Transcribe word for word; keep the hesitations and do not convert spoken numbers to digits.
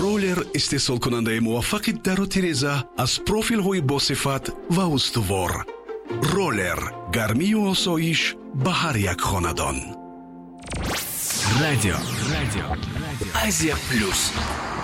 ролер истеҳсолкунандаи муваффақи дару тиреза аз профилҳои босифат ва устувор. ролер гармию осоиш ба ҳар як хонадон. Радио. Радио. Азия Плюс.